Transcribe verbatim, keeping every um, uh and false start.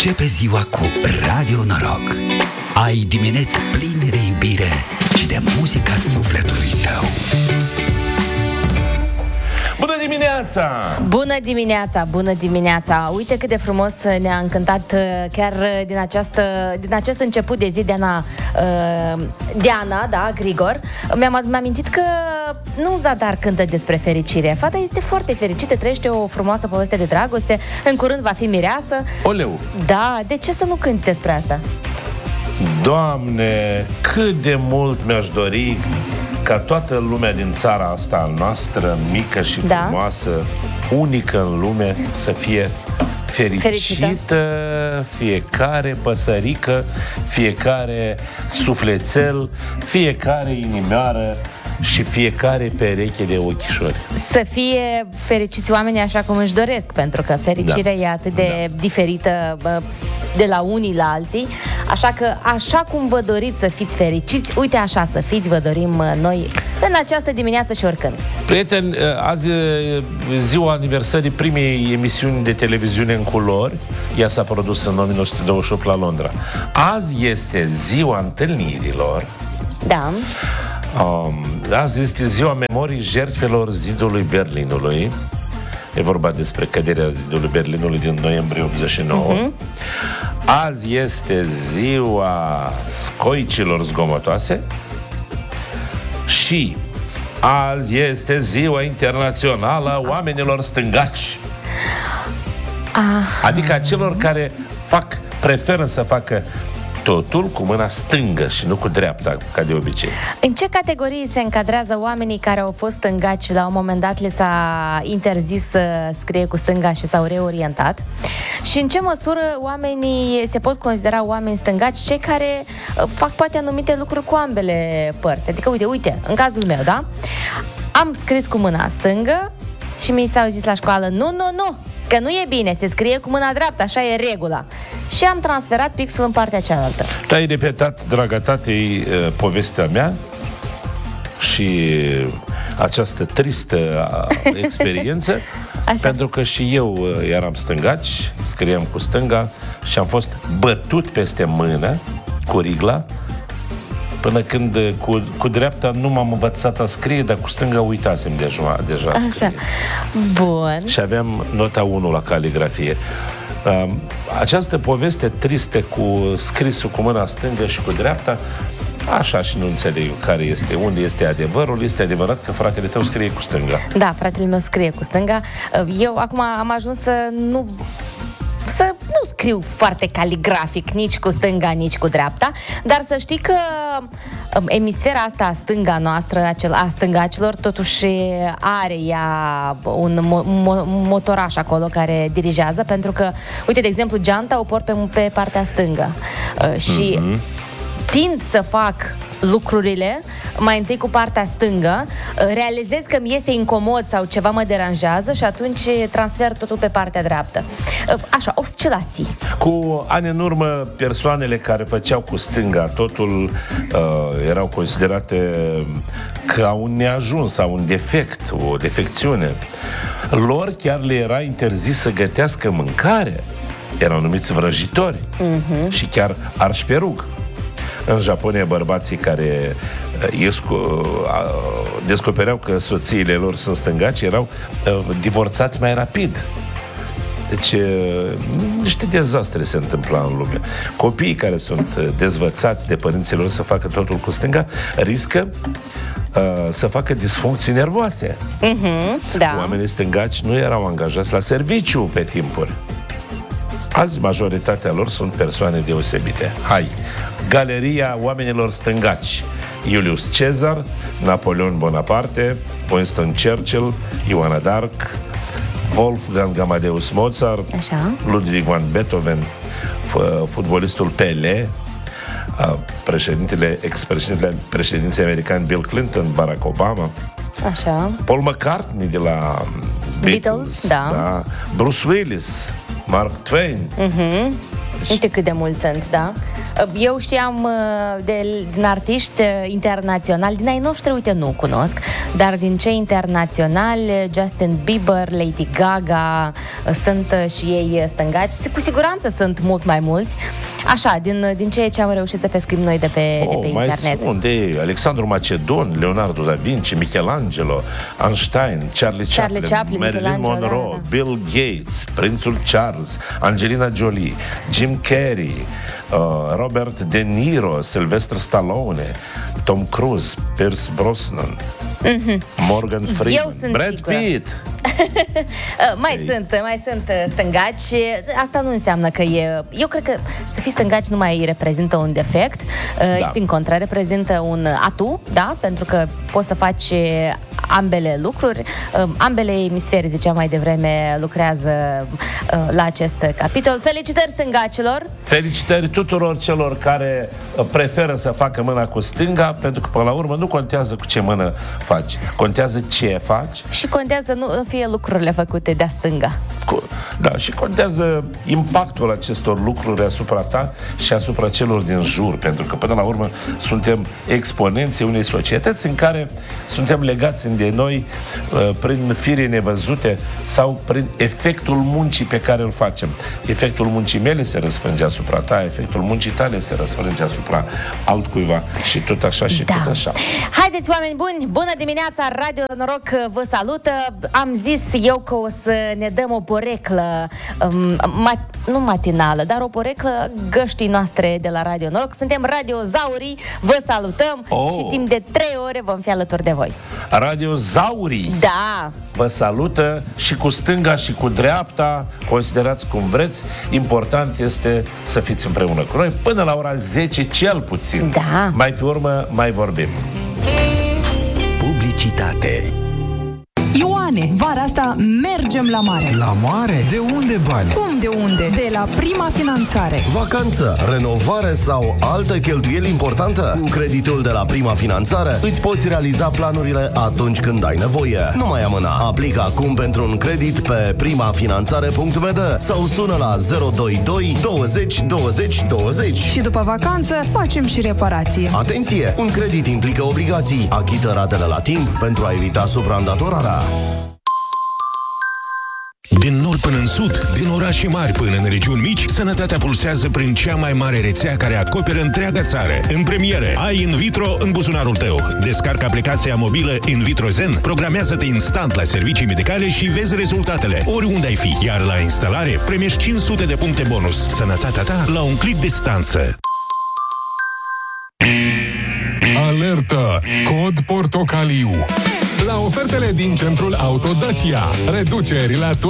Începe ziua cu Radio Noroc. Ai dimineți pline de iubire și de muzica sufletului tău. Bună dimineața! Bună dimineața, bună dimineața! Uite cât de frumos ne-a încântat chiar din, această, din acest început de zi Diana, uh, Diana, da, Grigor. Mi-am amintit că nu Zadar cântă despre fericire. Fata este foarte fericită, trăiește o frumoasă poveste de dragoste. În curând va fi mireasă. Oleu! Da, de ce să nu cânti despre asta? Doamne, cât de mult mi-aș dori ca toată lumea din țara asta noastră, mică și Da. frumoasă, unică în lume, să fie fericită, Fericită. Fiecare păsărică, fiecare sufletel, fiecare inimioară și fiecare pereche de ochișori. Să fie fericiți oamenii așa cum își doresc, pentru că fericirea Da. e atât de Da. diferită bă, de la unii la alții. Așa că, așa cum vă doriți să fiți fericiți, uite așa să fiți, vă dorim uh, noi în această dimineață și oricând. Prieteni, azi e ziua aniversării primei emisiuni de televiziune în culori. Ea s-a produs în nouăsprezece douăzeci și opt la Londra. Azi este ziua întâlnirilor. Da. Um, azi este ziua memoriei jertfelor zidului Berlinului. E vorba despre căderea zidului Berlinului din noiembrie optzeci și nouă. Uh-huh. Azi este ziua scoicilor zgomotoase. Și azi este ziua internațională a oamenilor stângaci. Ah. Adică a celor care fac, preferă să facă totul cu mâna stângă și nu cu dreapta, ca de obicei. În ce categorii se încadrează oamenii care au fost stângaci, la un moment dat le s-a interzis să scrie cu stânga și s-au reorientat? Și în ce măsură oamenii se pot considera oameni stângaci, cei care uh, fac poate anumite lucruri cu ambele părți? Adică, uite, uite, în cazul meu, da? Am scris cu mâna stângă și mi s-au zis la școală, nu, nu, nu, că nu e bine, se scrie cu mâna dreaptă, așa e regula. Și am transferat pixul în partea cealaltă. Tu ai repetat, draga tatei, povestea mea și această tristă experiență, Așa. pentru că și eu eram stângaci, scriam cu stânga și am fost bătut peste mână cu rigla, până când cu, cu dreapta nu m-am învățat a scrie, dar cu stânga uitasem deja, deja a scrie. Așa. Bun. Și aveam nota unu la caligrafie. Uh, această poveste tristă cu scrisul cu mâna stângă și cu dreapta, așa și nu înțeleg care este, unde este adevărul. Este adevărat că fratele tău scrie cu stânga. Da, fratele meu scrie cu stânga. Eu acum am ajuns să nu... să nu scriu foarte caligrafic, nici cu stânga, nici cu dreapta, dar să știi că emisfera asta a stânga noastră, acel, a stângacilor, totuși are ea un mo- mo- motoraș acolo care dirigează, pentru că, uite, de exemplu, geanta o port pe, pe partea stângă uh, și mm-hmm. tind să fac lucrurile mai întâi cu partea stângă, realizez că mi este incomod sau ceva mă deranjează și atunci transfer totul pe partea dreaptă. Așa, oscilații. Cu ani în urmă, persoanele care făceau cu stânga totul uh, erau considerate că au un neajuns, au un defect, o defecțiune. Lor chiar le era interzis să gătească mâncare. Erau numiți vrăjitori uh-huh. și chiar arșperug. În Japonia, bărbații care uh, descopereau că soțiile lor sunt stângaci erau uh, divorțați mai rapid. Deci, uh, niște dezastre se întâmpla în lume. Copiii care sunt dezvățați de părinții lor să facă totul cu stânga riscă uh, să facă disfuncții nervoase. Uh-huh, da. Oamenii stângaci nu erau angajați la serviciu pe timpuri. Azi, majoritatea lor sunt persoane deosebite. Hai! Galeria oamenilor stângaci: Iulius Cezar, Napoleon Bonaparte, Winston Churchill, Ioana d'Arc, Wolfgang Amadeus Mozart, Așa. Ludwig van Beethoven, fotbalistul Pelé, președintele, ex-președintele președinției americani Bill Clinton, Barack Obama, Așa. Paul McCartney de la Beatles, Beatles, da. da, Bruce Willis, Mark Twain. Uh-huh. Uite cât de mulți sunt, da? Eu știam de, din artiști internaționali, din ai noștri, uite, nu cunosc, dar din cei internaționali, Justin Bieber, Lady Gaga, sunt și ei stângaci. Cu siguranță sunt mult mai mulți. Așa, din, din ceea ce am reușit să pescuim noi de pe, oh, de pe mai internet. Sunt de Alexandru Macedon, Leonardo da Vinci, Michelangelo, Einstein, Charlie, Charlie Chaplin, Chaplin, Marilyn Monroe, da, da. Bill Gates, Prințul Charles, Angelina Jolie, Jim Carrey, uh, Robert De Niro, Sylvester Stallone, Tom Cruise, Pierce Brosnan, mm-hmm. Morgan Freeman, Brad sigură. Pitt. mai Ei. sunt, mai sunt stângaci. Asta nu înseamnă că e... Eu cred că să fii stângaci nu mai reprezintă un defect, da. Din contră, reprezintă un atu, da? Pentru că poți să faci ambele lucruri. Ambele emisfere, ziceam mai devreme, lucrează la acest capitol. Felicitări stângacilor! Felicitări tuturor celor care preferă să facă mâna cu stânga, pentru că până la urmă nu contează cu ce mână faci. Contează ce faci. Și contează nu fie lucrurile făcute de-a stânga. Da, și contează impactul acestor lucruri asupra ta și asupra celor din jur, pentru că până la urmă suntem exponenții unei societăți în care suntem legați de noi uh, prin fire nevăzute sau prin efectul muncii pe care îl facem. Efectul muncii mele se răsfrânge asupra ta, efectul muncii tale se răsfrânge asupra altcuiva și tot așa și da. tot așa. Haideți, oameni buni, bună dimineața, Radio Noroc vă salută. Am zis eu că o să ne dăm o poreclă, um, mat- nu matinală, dar o poreclă găștii noastre de la Radio Noroc. Suntem Radio Zaurii, vă salutăm oh. și timp de trei ore vom fi alături de voi. Radio Zaurii Da. vă salută și cu stânga și cu dreapta, considerați cum vreți. Important este să fiți împreună cu noi până la ora zece cel puțin. Da. Mai pe urmă mai vorbim. Publicitate. Ioane, vara asta mergem la mare. La mare? De unde bani? Cum de unde? De la Prima Finanțare. Vacanță, renovare sau altă cheltuieli importantă? Cu creditul de la Prima Finanțare îți poți realiza planurile atunci când ai nevoie. Nu mai amâna. Aplică acum pentru un credit pe primafinanțare punct b d sau sună la zero doi doi douăzeci douăzeci douăzeci. Și după vacanță facem și reparație. Atenție! Un credit implică obligații. Achită ratele la timp pentru a evita supraîndatorarea. Din nord până în sud, din orașe mari până în regiuni mici, sănătatea pulsează prin cea mai mare rețea care acoperă întreaga țară. În premieră, ai In Vitro în buzunarul tău. Descarcă aplicația mobilă In Vitro Zen, programează-te instant la servicii medicale și vezi rezultatele, oriunde ai fi. Iar la instalare, primești cinci sute de puncte bonus. Sănătatea ta la un click distanță. Alertă! Cod portocaliu! La ofertele din centrul Auto Dacia, reduceri la toate